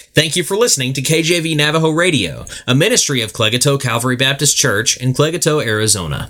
Thank you for listening to KJV Navajo Radio, a ministry of Clegato Calvary Baptist Church in Clegato, Arizona.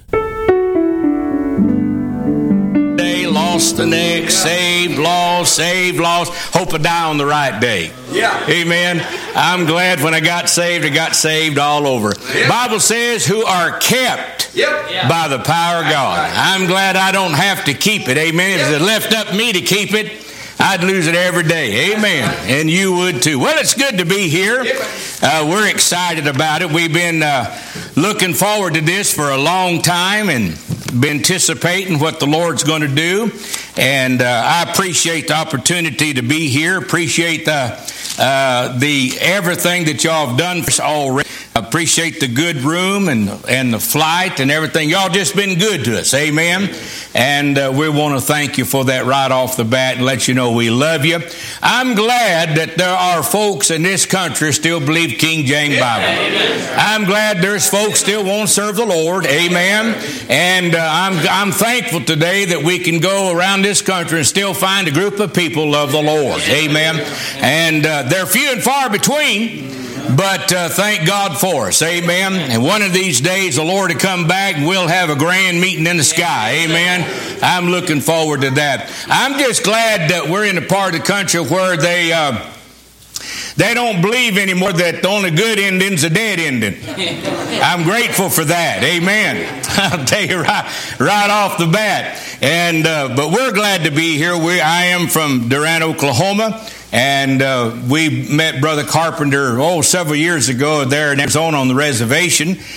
Day, lost the next, saved, lost, hope I die on the right day. Yeah. Amen. I'm glad when I got saved all over. Yep. Bible says who are kept Yep. by the power of God. I'm glad I don't have to keep it. Amen. If it left up me to keep it, I'd lose it every day. Amen. And you would too. Well, it's good to be here. We're excited about it. We've been looking forward to this for a long time and been anticipating what the Lord's going to do. And I appreciate the opportunity to be here. Appreciate the everything that y'all have done for us already. Appreciate the good room and the flight and everything. Y'all just been good to us. Amen. And we want to thank you for that right off the bat and let you know we love you. I'm glad that there are folks in this country still believe King James Bible. I'm glad there's folks still want to serve the Lord. Amen. And I'm thankful today that we can go around this country and still find a group of people love the Lord. Amen. And they're few and far between. But thank God for us. Amen. And one of these days the Lord will come back and we'll have a grand meeting in the sky. Amen. I'm looking forward to that. I'm just glad that we're in a part of the country where they don't believe anymore that the only good ending's a dead ending. I'm grateful for that. Amen. I'll tell you right off the bat. And but we're glad to be here. I am from Durant, Oklahoma. And we met Brother Carpenter, several years ago there in Arizona on the reservation.